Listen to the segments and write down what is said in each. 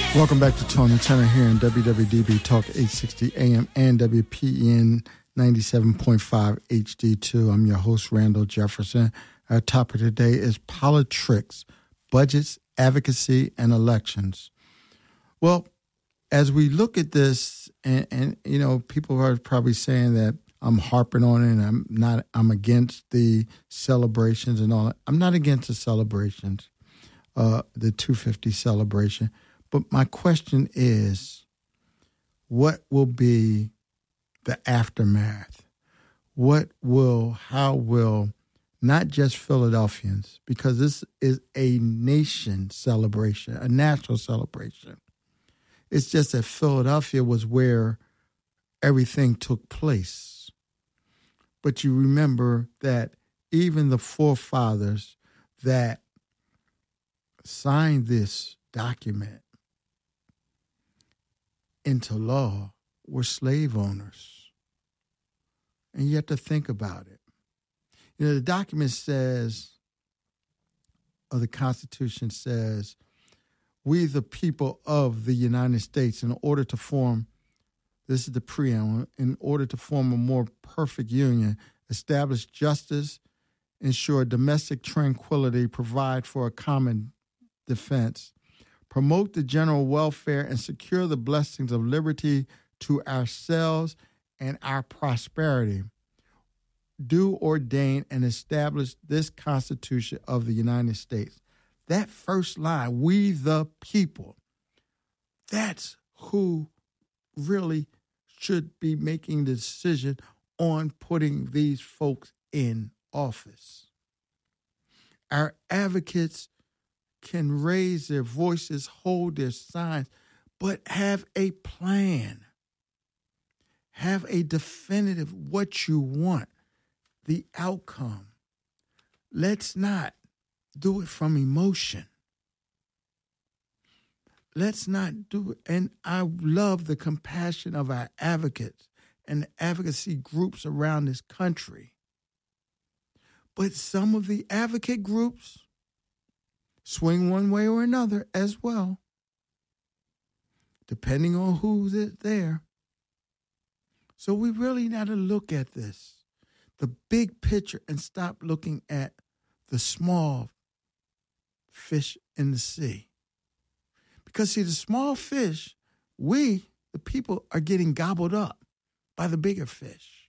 Welcome back to Tony Turner here in WWDB Talk 860 AM and WPEN 97.5 HD2. I'm your host, Randall Jefferson. Our topic today is politics, budgets, advocacy, and elections. Well, as we look at this, and you know, people are probably saying that I'm harping on it and I'm against the celebrations and all that. I'm not against the celebrations, the 250 celebration. But my question is, what will be the aftermath? How will not just Philadelphians, because this is a nation celebration, a national celebration. It's just that Philadelphia was where everything took place. But you remember that even the forefathers that signed this document into law were slave owners. And you have to think about it. You know, the document says, or the Constitution says, we the people of the United States, in order to form, this is the preamble, in order to form a more perfect union, establish justice, ensure domestic tranquility, provide for a common defense, promote the general welfare, and secure the blessings of liberty to ourselves and our prosperity, do ordain and establish this Constitution of the United States. That first line, we the people, that's who really should be making the decision on putting these folks in office. Our advocates can raise their voices, hold their signs, but have a plan. Have a definitive what you want, the outcome. Let's not do it from emotion. Let's not do it. And I love the compassion of our advocates and the advocacy groups around this country. But some of the advocate groups swing one way or another as well, depending on who's there. So we really got to look at this, the big picture, and stop looking at the small fish in the sea. Because, see, the small fish, we, the people, are getting gobbled up by the bigger fish.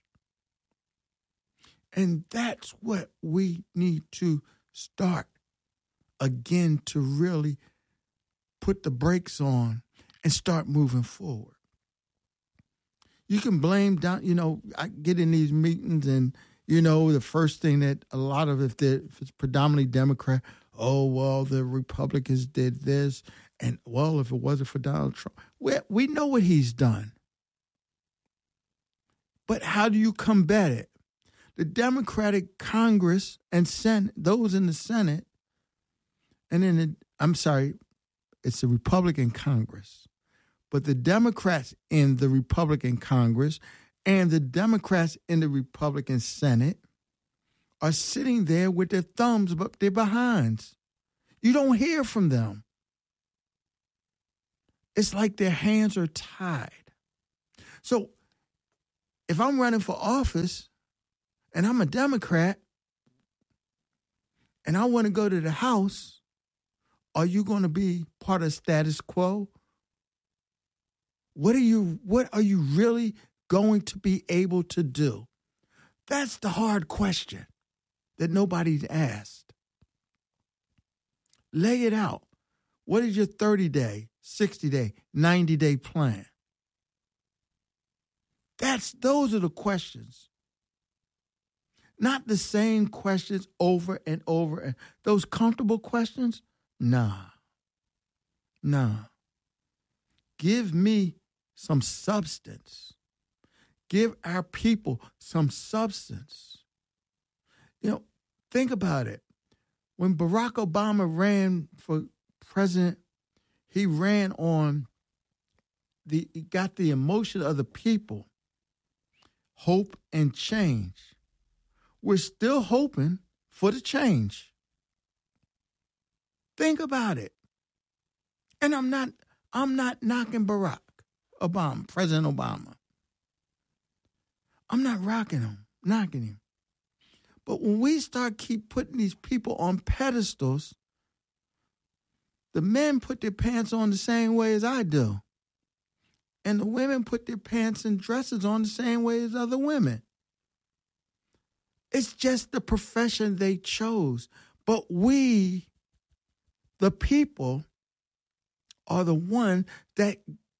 And that's what we need to start again, to really put the brakes on and start moving forward. You can blame down, you know, I get in these meetings and, you know, the first thing that a lot of, if it's predominantly Democrat, oh, well, the Republicans did this. And, well, if it wasn't for Donald Trump, we know what he's done. But how do you combat it? The Democratic Congress and Senate, those in the Senate, and then, it's the Republican Congress. But the Democrats in the Republican Congress and the Democrats in the Republican Senate are sitting there with their thumbs up their behinds. You don't hear from them. It's like their hands are tied. So if I'm running for office and I'm a Democrat and I want to go to the House, are you going to be part of status quo? What are you really going to be able to do? That's the hard question that nobody's asked. Lay it out. What is your 30-day, 60-day, 90-day plan? Those are the questions. Not the same questions over and over. Those comfortable questions, nah. Give me some substance. Give our people some substance. You know, think about it. When Barack Obama ran for president, he ran on he got the emotion of the people, hope and change. We're still hoping for the change. Think about it. And I'm not knocking Barack Obama, President Obama. I'm not knocking him. But when we keep putting these people on pedestals, the men put their pants on the same way as I do. And the women put their pants and dresses on the same way as other women. It's just the profession they chose. But we, the people, are the one that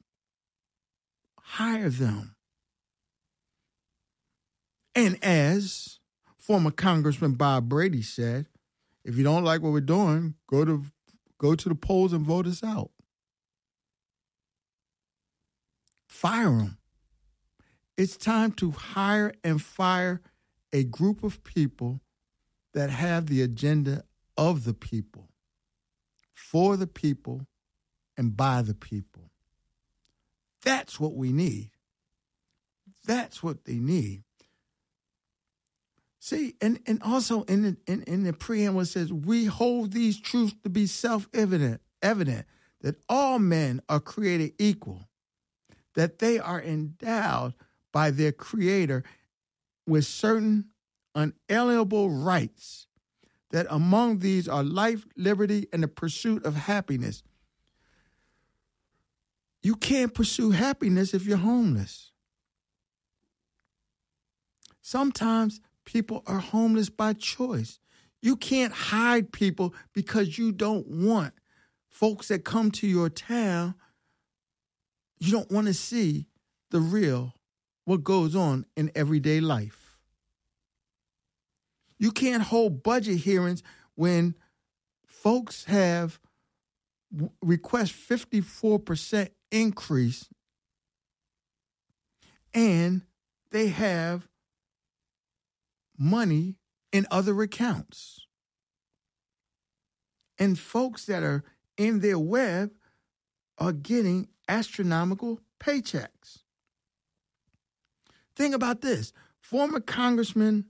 hire them. And as former Congressman Bob Brady said, if you don't like what we're doing, go to the polls and vote us out. Fire them. It's time to hire and fire a group of people that have the agenda of the people, for the people, and by the people. That's what we need. That's what they need. See, and also in the preamble it says, we hold these truths to be self-evident that all men are created equal, that they are endowed by their Creator with certain unalienable rights, that among these are life, liberty, and the pursuit of happiness. You can't pursue happiness if you're homeless. Sometimes people are homeless by choice. You can't hide people because you don't want folks that come to your town, you don't want to see the real, what goes on in everyday life. You can't hold budget hearings when folks have request 54% increase and they have money in other accounts. And folks that are in their web are getting astronomical paychecks. Think about this. Former Congressman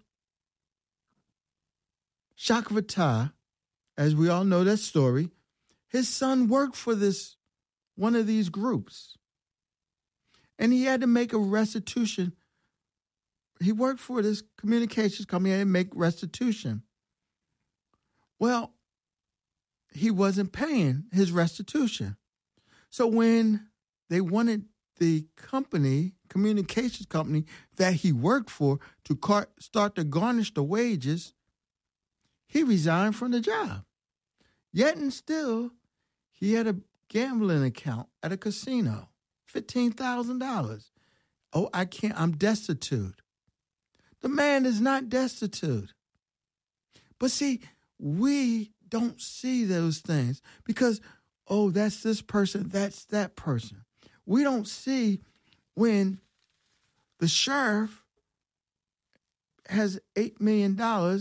Shaka Fattah, as we all know that story, his son worked for one of these groups. And he had to make a restitution. He worked for this communications company and make restitution. Well, he wasn't paying his restitution. So when they wanted the communications company that he worked for to start to garnish the wages, he resigned from the job. Yet and still, he had a gambling account at a casino, $15,000. Oh, I'm destitute. The man is not destitute. But see, we don't see those things because, oh, that's this person, that's that person. We don't see when the sheriff has $8 million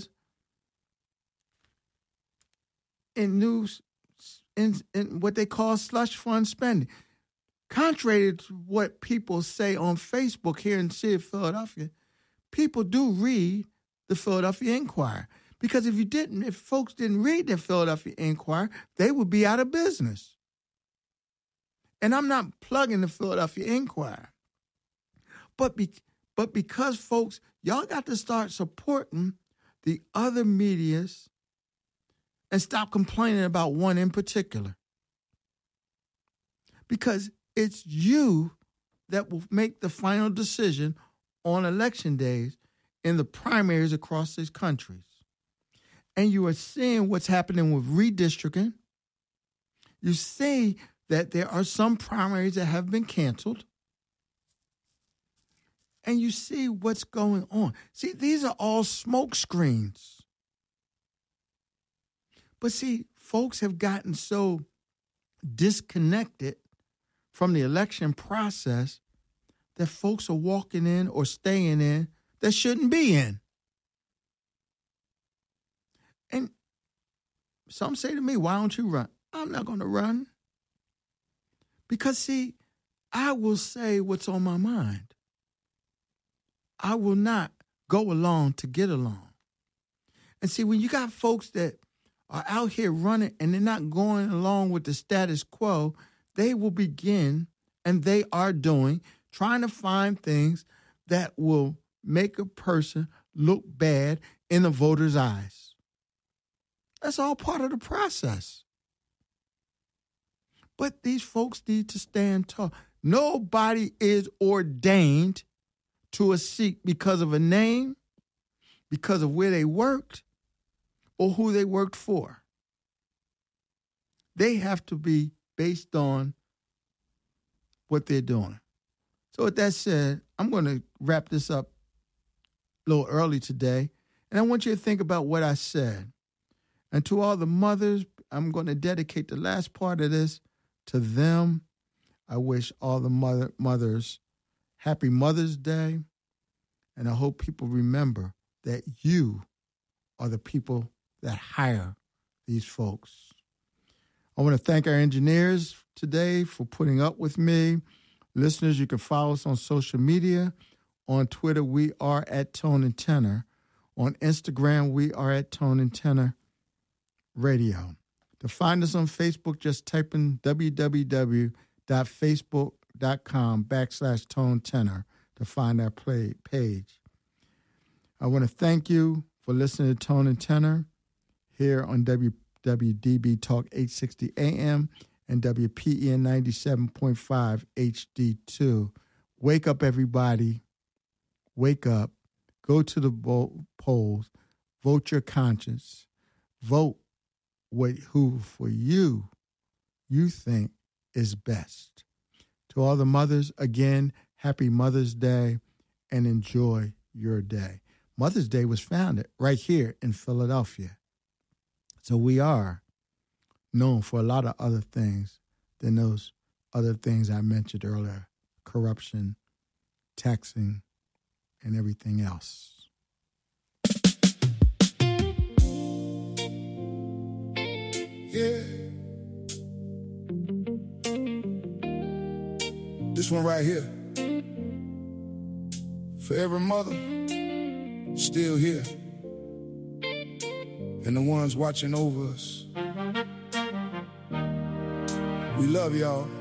in what they call slush fund spending. Contrary to what people say on Facebook here in the city of Philadelphia, people do read the Philadelphia Inquirer. Because if folks didn't read the Philadelphia Inquirer, they would be out of business. And I'm not plugging the Philadelphia Inquirer. But because folks, y'all got to start supporting the other medias and stop complaining about one in particular. Because it's you that will make the final decision on election days in the primaries across these countries. And you are seeing what's happening with redistricting. You see that there are some primaries that have been canceled. And you see what's going on. See, these are all smoke screens. But see, folks have gotten so disconnected from the election process that folks are walking in or staying in that shouldn't be in. And some say to me, why don't you run? I'm not going to run. Because, see, I will say what's on my mind. I will not go along to get along. And see, when you got folks that are out here running and they're not going along with the status quo, they will begin, and they are doing, trying to find things that will make a person look bad in the voter's eyes. That's all part of the process. But these folks need to stand tall. Nobody is ordained to a seat because of a name, because of where they worked, or who they worked for. They have to be based on what they're doing. So with that said, I'm going to wrap this up a little early today, and I want you to think about what I said. And to all the mothers, I'm going to dedicate the last part of this to them. I wish all the mothers happy Mother's Day, and I hope people remember that you are the people that hire these folks. I want to thank our engineers today for putting up with me. Listeners, you can follow us on social media. On Twitter, we are at Tone and Tenor. On Instagram, we are at Tone and Tenor Radio. To find us on Facebook, just type in www.facebook.com/Tone Tenor to find our page. I want to thank you for listening to Tone and Tenor here on WWDB Talk 860 AM and WPEN 97.5 HD2. Wake up, everybody. Wake up. Go to the polls. Vote your conscience. Vote who for you think is best. To all the mothers, again, happy Mother's Day and enjoy your day. Mother's Day was founded right here in Philadelphia. So we are known for a lot of other things than those other things I mentioned earlier: corruption, taxing, and everything else. Yeah. This one right here. For every mother still here, and the ones watching over us. We love y'all.